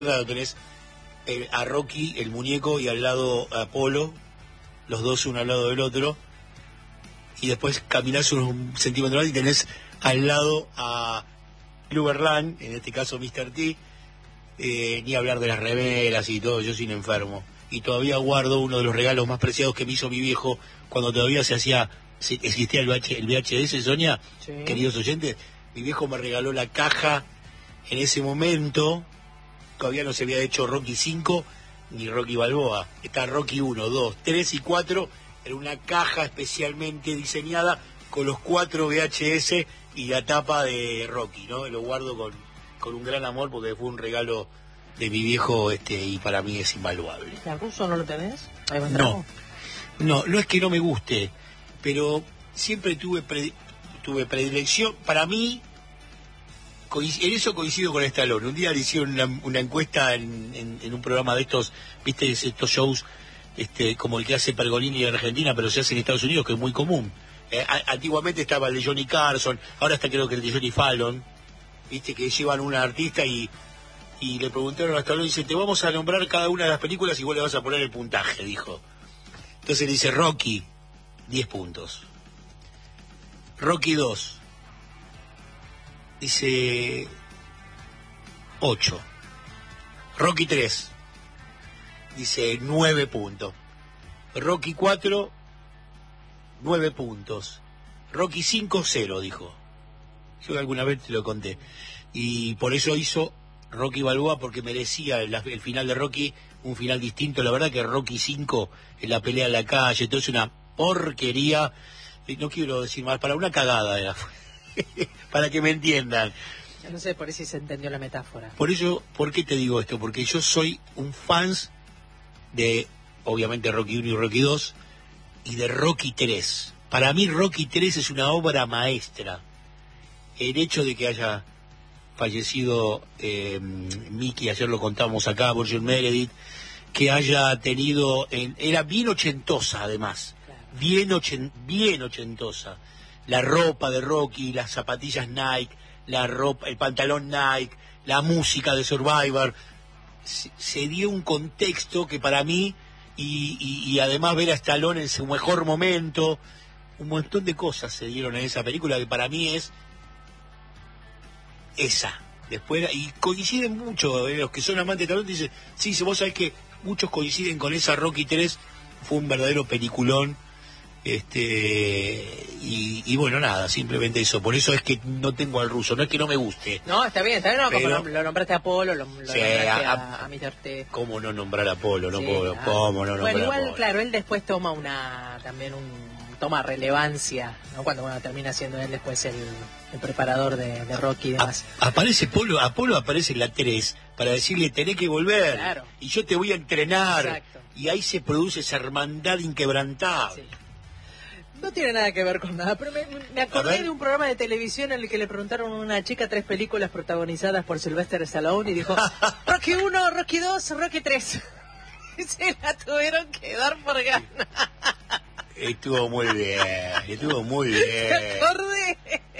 Claro, tenés a Rocky, el muñeco, y al lado a Apolo, los dos uno al lado del otro, y después caminás unos centímetros más y tenés al lado a Cluberland, en este caso Mr. T, ni hablar de las remeras y todo, yo soy un enfermo. Y todavía guardo uno de los regalos más preciados que me hizo mi viejo cuando todavía existía el VHS, Sonia, sí. Queridos oyentes, mi viejo me regaló la caja en ese momento. Todavía no se había hecho Rocky 5 ni Rocky Balboa. Está Rocky 1, 2, 3 y 4 en una caja especialmente diseñada con los 4 VHS y la tapa de Rocky, ¿no? Lo guardo con un gran amor porque fue un regalo de mi viejo y para mí es invaluable. ¿El ruso no lo tenés? No es que no me guste, pero siempre tuve predilección. Para mí, en eso coincido con Stallone. Un día le hicieron una encuesta en un programa de estos, viste, estos shows como el que hace Pergolini en Argentina, pero se hace en Estados Unidos, que es muy común. Antiguamente estaba el de Johnny Carson, ahora está creo que el de Johnny Fallon, viste, que llevan un artista y le preguntaron a Stallone, dice, te vamos a nombrar cada una de las películas y vos le vas a poner el puntaje, dijo. Entonces le dice, Rocky, 10 puntos. Rocky 2. Dice 8. Rocky 3 dice 9 puntos. Rocky 4 9 puntos. Rocky 5 0 dijo. Yo alguna vez te lo conté. Y por eso hizo Rocky Balboa, porque merecía el final de Rocky un final distinto. La verdad que Rocky 5 en la pelea en la calle, todo es una porquería. No quiero decir más, para una cagada era. Para que me entiendan. No sé por si se entendió la metáfora. Por eso, ¿por qué te digo esto? Porque yo soy un fan de, obviamente, Rocky 1 y Rocky 2 y de Rocky 3. Para mí Rocky 3 es una obra maestra. El hecho de que haya fallecido Mickey, ayer lo contábamos acá, Burgess Meredith, que haya tenido, era bien ochentosa además, claro. bien ochentosa. La ropa de Rocky, las zapatillas Nike, la ropa, el pantalón Nike, la música de Survivor, se dio un contexto que para mí, y además ver a Stallone en su mejor momento, un montón de cosas se dieron en esa película que para mí es esa. Después, y coinciden mucho, los que son amantes de Stallone dicen, sí, vos sabés que muchos coinciden con esa. Rocky 3 fue un verdadero peliculón. Y bueno, nada, simplemente eso. Por eso es que no tengo al ruso, no es que no me guste. No, está bien, no, pero, como lo nombraste a Apolo, lo sí, nombraste a Mr. T. ¿Cómo no nombrar a Apolo? No sí, puedo, ¿cómo no nombrar bueno, igual, a Apolo? Claro, él después toma toma relevancia, ¿no? Cuando termina siendo él después el preparador de Rocky y demás. Aparece Apolo aparece en la 3 para decirle, tenés que volver, claro. Y yo te voy a entrenar. Exacto. Y ahí se produce esa hermandad inquebrantable. Sí. No tiene nada que ver con nada, pero me acordé de un programa de televisión en el que le preguntaron a una chica 3 películas protagonizadas por Sylvester Stallone y dijo, Rocky 1, Rocky 2, Rocky 3. Y se la tuvieron que dar por gana. Estuvo muy bien. Me acordé.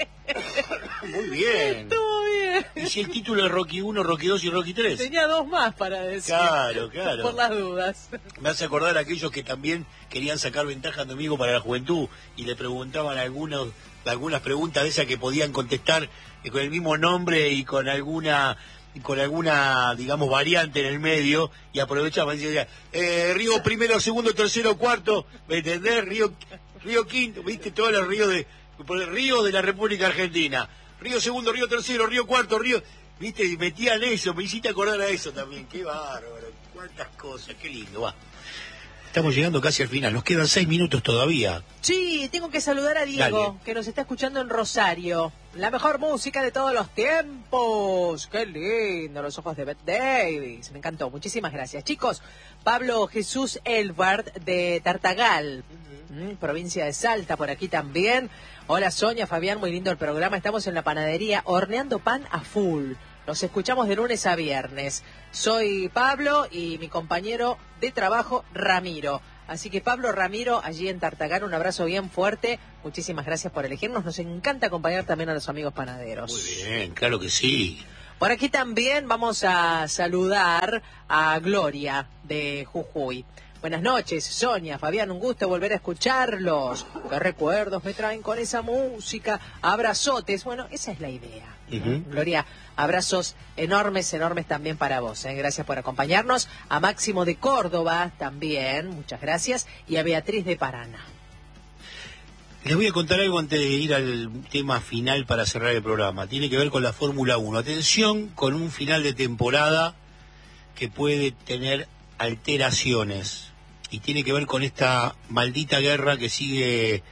Muy bien. Estuvo bien. ¿Y si el título es Rocky 1, Rocky 2 y Rocky 3? Tenía 2 más para decir. Claro. Por las dudas. Me hace acordar a aquellos que también querían sacar ventaja conmigo para la juventud y le preguntaban algunas preguntas de esas que podían contestar con el mismo nombre y con alguna digamos variante en el medio, y aprovechaban y decían Río primero, segundo, tercero, cuarto, ¿me entendés? Río quinto, viste, todos los ríos de la República Argentina, Río segundo, Río tercero, Río cuarto, Río, viste, y metían eso, me hiciste acordar a eso también. Qué bárbaro, cuántas cosas, qué lindo, va. Estamos llegando casi al final, nos quedan 6 minutos todavía. Sí, tengo que saludar a Diego, dale, que nos está escuchando en Rosario. La mejor música de todos los tiempos. Qué lindo, los ojos de Bette Davis. Me encantó, muchísimas gracias. Chicos, Pablo Jesús Elbart de Tartagal, provincia de Salta, por aquí también. Hola Sonia, Fabián, muy lindo el programa. Estamos en la panadería horneando pan a full. Nos escuchamos de lunes a viernes. Soy Pablo y mi compañero de trabajo, Ramiro. Así que Pablo, Ramiro, allí en Tartagal, un abrazo bien fuerte. Muchísimas gracias por elegirnos. Nos encanta acompañar también a los amigos panaderos. Muy bien, claro que sí. Por aquí también vamos a saludar a Gloria de Jujuy. Buenas noches, Sonia, Fabián, un gusto volver a escucharlos. Qué recuerdos me traen con esa música. Abrazotes, bueno, esa es la idea. Gloria, abrazos enormes, enormes también para vos. Gracias por acompañarnos. A Máximo de Córdoba también, muchas gracias. Y a Beatriz de Paraná. Les voy a contar algo antes de ir al tema final para cerrar el programa. Tiene que ver con la Fórmula 1. Atención con un final de temporada que puede tener alteraciones. Y tiene que ver con esta maldita guerra que sigue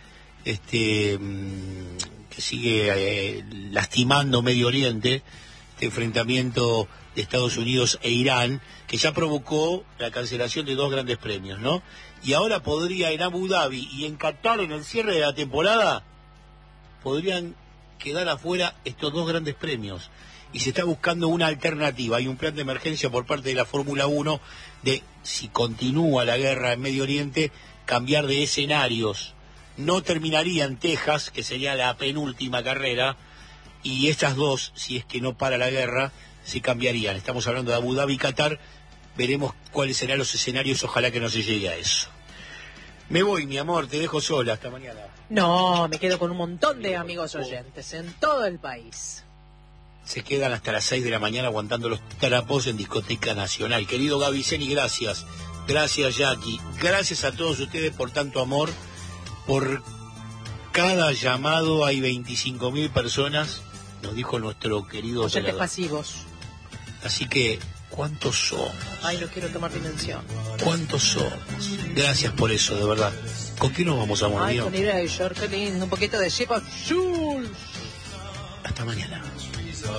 lastimando Medio Oriente, este enfrentamiento de Estados Unidos e Irán, que ya provocó la cancelación de 2 grandes premios, ¿no? Y ahora podría en Abu Dhabi y en Qatar, en el cierre de la temporada, podrían quedar afuera estos 2 grandes premios. Y se está buscando una alternativa. Hay un plan de emergencia por parte de la Fórmula 1 de, si continúa la guerra en Medio Oriente, cambiar de escenarios. No terminaría en Texas, que sería la penúltima carrera, y estas 2, si es que no para la guerra, se cambiarían. Estamos hablando de Abu Dhabi y Qatar. Veremos cuáles serán los escenarios, ojalá que no se llegue a eso. Me voy, mi amor, te dejo sola, hasta mañana. No, me quedo con un montón de amigos oyentes en todo el país. Se quedan hasta las 6 de la mañana aguantando los trapos en Discoteca Nacional. Querido Gaviceni, gracias. Gracias, Jackie. Gracias a todos ustedes por tanto amor. Por cada llamado hay 25.000 personas, nos dijo nuestro querido oyentes pasivos. Así que, ¿cuántos somos? Ay, no quiero tomar dimensión. ¿Cuántos somos? Gracias por eso, de verdad. ¿Con qué nos vamos a morir? Ay, con Erasure, qué lindo. Un poquito de Ship of Jules. Hasta mañana.